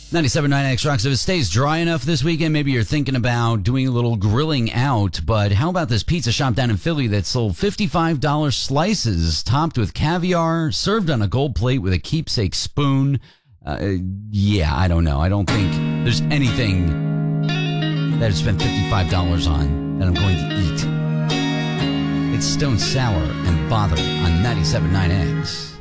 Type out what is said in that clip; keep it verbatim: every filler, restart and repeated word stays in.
ninety-seven point nine X Rocks. If it stays dry enough this weekend, maybe you're thinking about doing a little grilling out. But how about this pizza shop down in Philly that sold fifty-five dollars slices topped with caviar, served on a gold plate with a keepsake spoon? Uh, yeah, I don't know. I don't think there's anything that I've spent fifty-five dollars on that I'm going to eat. It's Stone Sour and Bother on ninety-seven point nine X.